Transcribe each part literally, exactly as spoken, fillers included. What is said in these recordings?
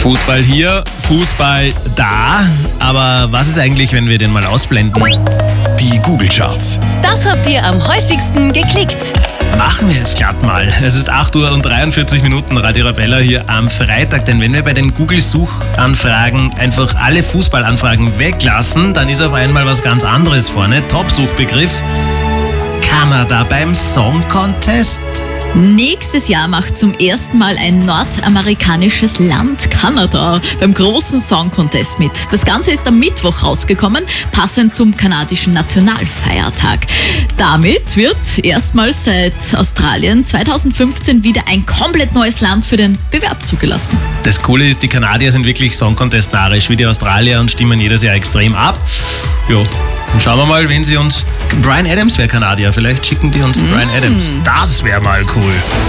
Fußball hier, Fußball da. Aber was ist eigentlich, wenn wir den mal ausblenden? Die Google-Charts. Das habt ihr am häufigsten geklickt. Machen wir es glatt mal. Es ist acht Uhr und dreiundvierzig Minuten, Radio Arabella hier am Freitag. Denn wenn wir bei den Google-Suchanfragen einfach alle Fußballanfragen weglassen, dann ist auf einmal was ganz anderes vorne. Top-Suchbegriff: Kanada beim Song Contest. Nächstes Jahr macht zum ersten Mal ein nordamerikanisches Land, Kanada, beim großen Song Contest mit. Das Ganze ist am Mittwoch rausgekommen, passend zum kanadischen Nationalfeiertag. Damit wird erstmals seit Australien zweitausendfünfzehn wieder ein komplett neues Land für den Bewerb zugelassen. Das Coole ist, die Kanadier sind wirklich Song Contest narisch wie die Australier und stimmen jedes Jahr extrem ab. Ja, dann schauen wir mal, wen sie uns... Bryan Adams wäre Kanadier, vielleicht schicken die uns mm. Bryan Adams. Das wäre mal cool.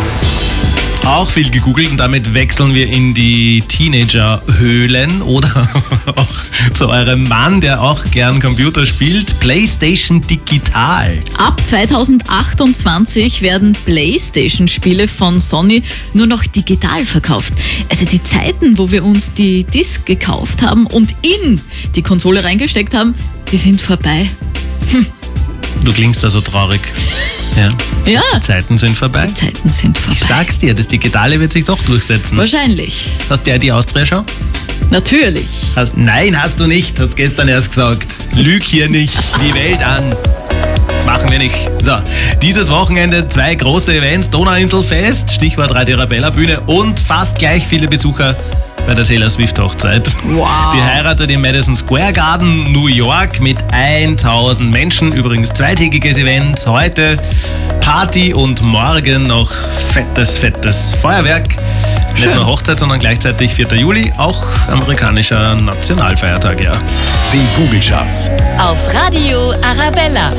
Auch viel gegoogelt und damit wechseln wir in die Teenager-Höhlen oder auch zu eurem Mann, der auch gern Computer spielt. PlayStation Digital. Ab zweitausendachtundzwanzig werden PlayStation-Spiele von Sony nur noch digital verkauft. Also die Zeiten, wo wir uns die Disc gekauft haben und in die Konsole reingesteckt haben, die sind vorbei. Hm. Du klingst da so traurig. Ja. Ja. Die Zeiten sind vorbei. Die Zeiten sind vorbei. Ich sag's dir, das Digitale wird sich doch durchsetzen. Wahrscheinlich. Hast du ja die Austria-Show? Natürlich. Hast, nein, hast du nicht. Hast gestern erst gesagt. Lüg hier nicht die Welt an. Das machen wir nicht. So, dieses Wochenende zwei große Events. Donauinselfest, Stichwort Radio Arabella Bühne und fast gleich viele Besucher bei der Taylor Swift Hochzeit. Wow. Die heiratet im Madison Square Garden, New York, mit tausend Menschen. Übrigens zweitägiges Event. Heute Party und morgen noch fettes, fettes Feuerwerk. Schön. Nicht nur Hochzeit, sondern gleichzeitig vierter Juli, auch amerikanischer Nationalfeiertag, ja. Die Google-Charts. Auf Radio Arabella.